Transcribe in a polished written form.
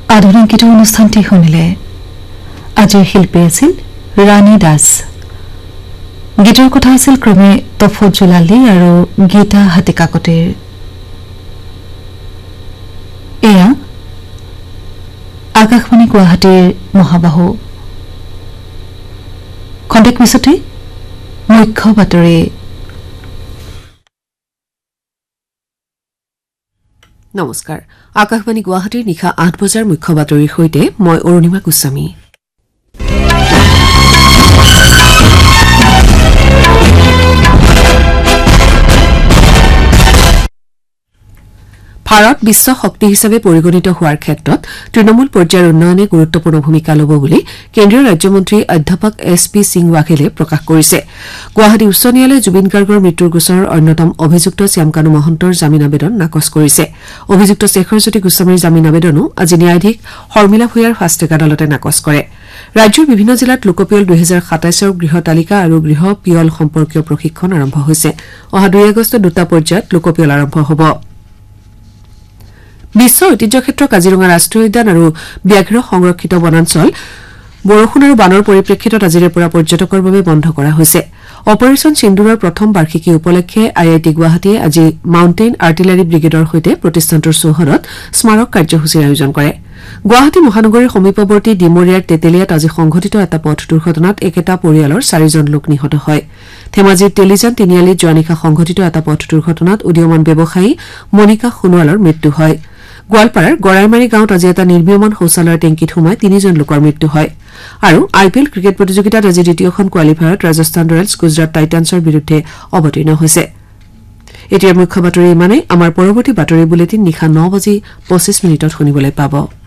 আধুনিক গীত অনুষ্ঠানটি শুনিলে আজিৰ শিল্পী আছিল ৰাণী দাস গীতৰ কথা আছিল ক্ৰমে তফজ্জুল আলী আৰু গীতা হাতিকাকতিৰ এয়া আকাশবাণী গুৱাহাটীৰ মহাবাহু খন্তেক পিছতে মুখ্য বাতৰি নমস্কাৰ আকাশবাণী গুৱাহাটীৰ নিশা ৮ বজাৰ মুখ্য বাতৰিৰ সৈতে মই অৰুণিমা গোস্বামী ভাৰত বিশ্ব শক্তি হিচাপে পৰিগণিত হোৱাৰ ক্ষেত্ৰত তৃণমূল পৰ্যায়ৰ উন্নয়নে গুৰুত্বপূৰ্ণ ভূমিকা ল'ব বুলি কেন্দ্ৰীয় ৰাজ্যমন্ত্ৰী অধ্যাপক এছ পি সিং ৱাঘেলে প্ৰকাশ কৰিছে গুৱাহাটী উচ্চ ন্যায়ালয়ে জুবিন গাৰ্গৰ মৃত্যুৰ গোচৰৰ অন্যতম অভিযুক্ত শ্যামকানু মহন্তৰ জামিন আবেদন নাকচ কৰিছে অভিযুক্ত শেখৰজ্যোতি গোস্বামীৰ জামিন আবেদনো আজি ন্যায়াধীশ শৰ্মিলা ভূঞাৰ ফাষ্টেক আদালতে নাকচ কৰে ৰাজ্যৰ বিভিন্ন জিলাত লোকপিয়ল 2027ৰ গৃহ তালিকা আৰু গৃহ পিয়ল সম্পৰ্কীয় প্ৰশিক্ষণ আৰম্ভ হৈছে অহা 2 আগষ্টত দুটা পৰ্যায়ত লোকপিয়ল আৰম্ভ হ'ব বিশ্ব ঐতিহ্য ক্ষেত্ৰ কাজিৰঙা ৰাষ্ট্ৰীয় উদ্যান আৰু ব্যাঘ্ৰ সংৰক্ষিত বনাঞ্চল বৰষুণ আৰু বানৰ পৰিপ্ৰেক্ষিতত আজিৰে পৰা পৰ্যটকৰ বাবে বন্ধ কৰা হৈছে অপাৰেচন সিন্দুৰৰ প্ৰথম বাৰ্ষিকী উপলক্ষে আইআইটি গুৱাহাটীয়ে আজি মাউণ্টেইন আৰ্টিলাৰী ব্ৰিগেডৰ সৈতে প্ৰতিষ্ঠানটোৰ চৌহদত স্মাৰক কাৰ্যসূচীৰ আয়োজন কৰে গুৱাহাটী মহানগৰীৰ সমীপৱৰ্তী ডিমৰীয়াৰ তেতেলিয়াত আজি সংঘটিত এটা পথ দুৰ্ঘটনাত একেটা পৰিয়ালৰ 4জন লোক নিহত হয় ধেমাজিৰ তেলিজান তিনিআলিত যোৱা নিশা সংঘটিত এটা পথ দুৰ্ঘটনাত উদীয়মান ব্যৱসায়ী মনিকা সোণোৱালৰ মৃত্যু হয় গোৱালপাৰাৰ গড়াইমাৰী গাঁৱত আজি এটা নিৰ্মীয়মান শৌচালয়ৰ টেংকিত সোমাই 3জন লোকৰ মৃত্যু হয় আৰু আইপিএল ক্ৰিকেট প্ৰতিযোগিতাত আজি দ্বিতীয়খন কোৱালিফায়াৰত ৰাজস্থান ৰয়েলছ গুজৰাট টাইটান্সৰ বিৰুদ্ধে অৱতীৰ্ণ হৈছে এতিয়া মুখ্য বাতৰি ইমানেই আমাৰ পৰৱৰ্তী বাতৰি বুলেটিন নিশা 9:25 শুনিবলৈ পাব